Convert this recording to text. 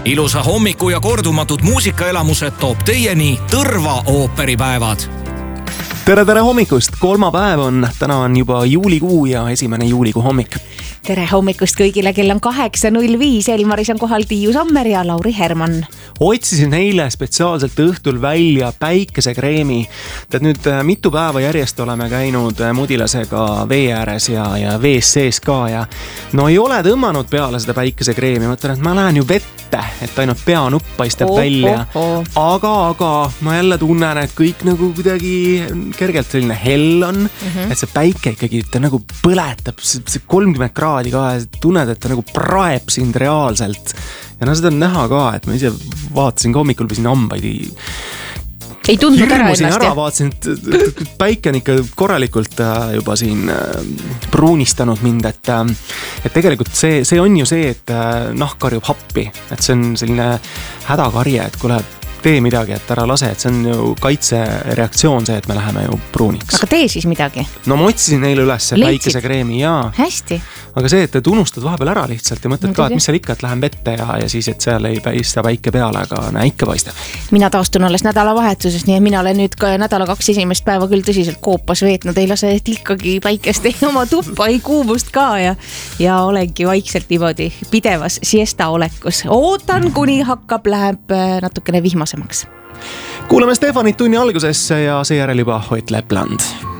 Ilusa hommiku ja kordumatud muusikaelamused toob teieni Tõrva ooperipäevad. Tere hommikust! Kolmapäev on, täna on juba juulikuu ja 1. juulikuu hommik. Tere hommikust kõigile, kell on 8.05. Elmaris on kohal Tiiu Sammer ja Lauri Herman. Otsisin eile spetsiaalselt õhtul välja päikesekreemi. Tead nüüd mitu päeva järjest oleme käinud mudilasega vee ääres ja vees sees ka ja no ei ole tõmmanud peale seda päikesekreemi. Mõtlen, et ma lähen ju vette, et ainult peanupp paistab välja. Aga ma jälle tunnen, et kõik nagu kuidagi kergelt selline hell on, et see päike ikkagi nagu põletab, see 30 kraadi ka, tunned, et ta nagu praeb sind reaalselt. Ja no seda on näha ka, et ma ise vaatasin ka hommikul, pisin hambaid. Ei tundnud ära ennast. Hirmusin ära, vaatasin, et päike on ikka korralikult juba siin pruunistanud mind, et tegelikult see on ju see, et nahk karjub happi, et see on selline hädakarje, et kuule, tee midagi, et ära lase, et see on ju kaitsereaktsioon see, et me läheme ju pruuniks. Aga tee siis midagi. No ma otsisin neile üles päikesekreemi ja hästi. Aga see, et unustad vahepeal ära lihtsalt ja mõtled ka, et mis seal ikka, et lähen vette ja siis, et seal ei paista päike peale, aga näike paistab. Mina taastun alles nädalavahetuses, nii et mina olen nüüd ka nädala 2 esimest päeva küll tõsiselt koopas veetnud, ei lase tilkagi päikest, ei oma tuppa, ei kuumust ka ja olengi vaikselt niimoodi pidevas siesta olekus. Ootan, kuni läheb natukene vihmasemaks. Kuuleme Stefanit tunni algusesse ja seejärel juba Ott Lepland.